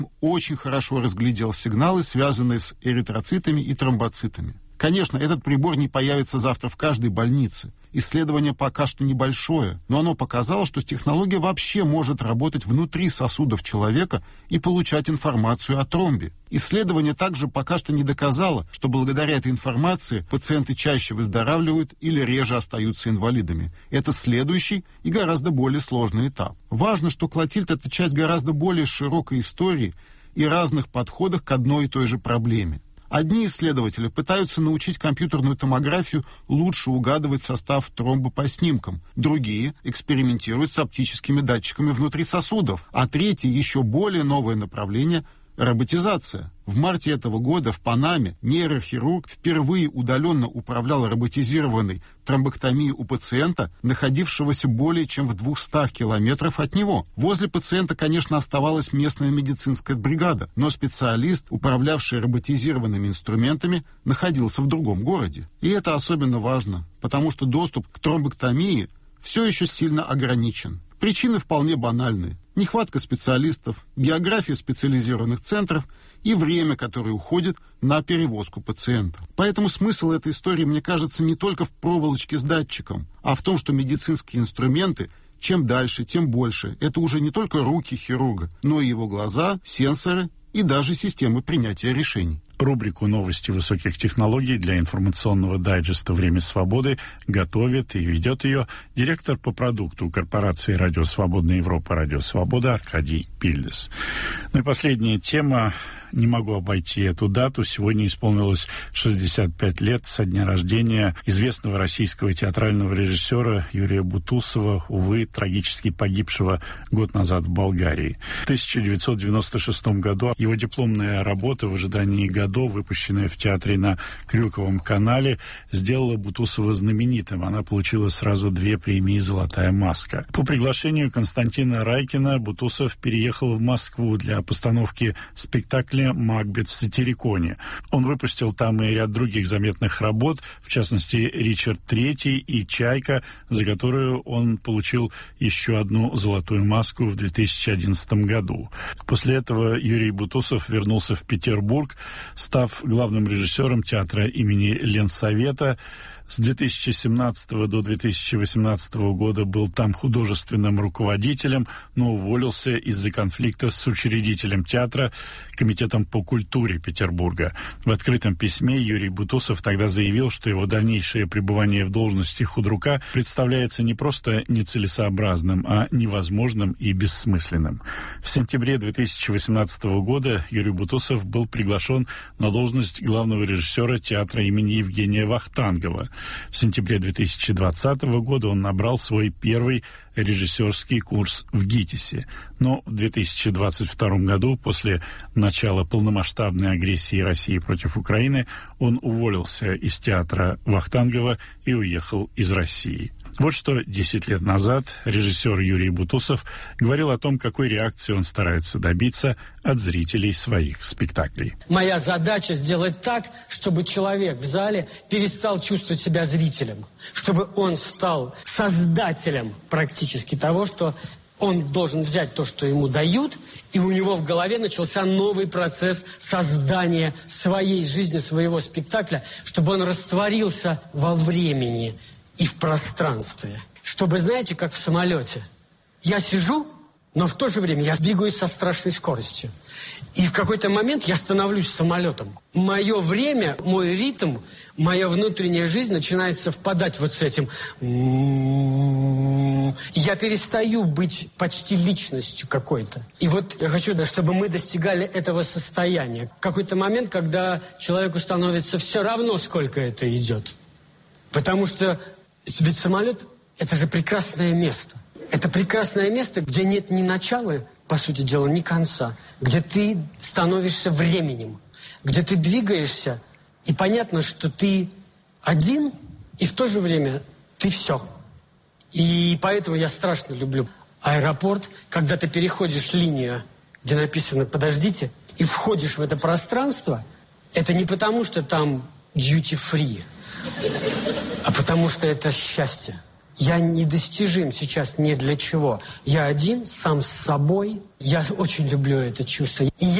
очень хорошо разглядел сигналы, связанные с эритроцитами и тромбоцитами. Конечно, этот прибор не появится завтра в каждой больнице. Исследование пока что небольшое, но оно показало, что технология вообще может работать внутри сосудов человека и получать информацию о тромбе. Исследование также пока что не доказало, что благодаря этой информации пациенты чаще выздоравливают или реже остаются инвалидами. Это следующий и гораздо более сложный этап. Важно, что Клотильд — это часть гораздо более широкой истории и разных подходов к одной и той же проблеме. Одни исследователи пытаются научить компьютерную томографию лучше угадывать состав тромба по снимкам. Другие экспериментируют с оптическими датчиками внутри сосудов. А третье, еще более новое направление – роботизация. В марте этого года в Панаме нейрохирург впервые удаленно управлял роботизированной тромбэктомией у пациента, находившегося более чем в 200 километрах от него. Возле пациента, конечно, оставалась местная медицинская бригада, но специалист, управлявший роботизированными инструментами, находился в другом городе. И это особенно важно, потому что доступ к тромбэктомии все еще сильно ограничен. Причины вполне банальные. Нехватка специалистов, география специализированных центров и время, которое уходит на перевозку пациента. Поэтому смысл этой истории, мне кажется, не только в проволочке с датчиком, а в том, что медицинские инструменты чем дальше, тем больше. Это уже не только руки хирурга, но и его глаза, сенсоры и даже системы принятия решений. Рубрику «Новости высоких технологий» для информационного дайджеста «Время свободы» готовит и ведет ее директор по продукту корпорации «Радио Свободная Европа» «Радио Свобода» Аркадий Пильдес. Ну и последняя тема. Не могу обойти эту дату. Сегодня исполнилось 65 лет со дня рождения известного российского театрального режиссера Юрия Бутусова, увы, трагически погибшего год назад в Болгарии. В 1996 году его дипломная работа «В ожидании Годо», выпущенная в театре на Крюковом канале, сделала Бутусова знаменитым. Она получила сразу 2 премии «Золотая маска». По приглашению Константина Райкина Бутусов переехал в Москву для постановки спектакля «Макбет» в Сатириконе. Он выпустил там и ряд других заметных работ, в частности, «Ричард III» и «Чайка», за которую он получил еще одну «Золотую маску» в 2011 году. После этого Юрий Бутусов вернулся в Петербург, став главным режиссером театра имени Ленсовета. С 2017 до 2018 года был там художественным руководителем, но уволился из-за конфликта с учредителем театра, Комитетом по культуре Петербурга. В открытом письме Юрий Бутусов тогда заявил, что его дальнейшее пребывание в должности худрука представляется не просто нецелесообразным, а невозможным и бессмысленным. В сентябре 2018 года Юрий Бутусов был приглашен на должность главного режиссера театра имени Евгения Вахтангова. В сентябре 2020 года он набрал свой первый режиссерский курс в ГИТИСе. Но в 2022 году, после начала полномасштабной агрессии России против Украины, он уволился из театра Вахтангова и уехал из России. Вот что 10 лет назад режиссер Юрий Бутусов говорил о том, какой реакции он старается добиться от зрителей своих спектаклей. Моя задача сделать так, чтобы человек в зале перестал чувствовать себя зрителем, чтобы он стал создателем практически того, что он должен взять то, что ему дают, и у него в голове начался новый процесс создания своей жизни, своего спектакля, чтобы он растворился во времени и в пространстве. Чтобы, знаете, как в самолете. Я сижу, но в то же время я двигаюсь со страшной скоростью. И в какой-то момент я становлюсь самолетом. Мое время, мой ритм, моя внутренняя жизнь начинает совпадать вот с этим. Я перестаю быть почти личностью какой-то. И вот я хочу, чтобы мы достигали этого состояния. В какой-то момент, когда человеку становится все равно, сколько это идет. Потому что ведь самолет – это же прекрасное место. Это прекрасное место, где нет ни начала, по сути дела, ни конца. Где ты становишься временем. Где ты двигаешься, и понятно, что ты один, и в то же время ты все. И поэтому я страшно люблю аэропорт, когда ты переходишь линию, где написано «подождите», и входишь в это пространство. Это не потому, что там duty-free, а потому что это счастье. Я недостижим сейчас ни для чего. Я один, сам с собой. Я очень люблю это чувство. И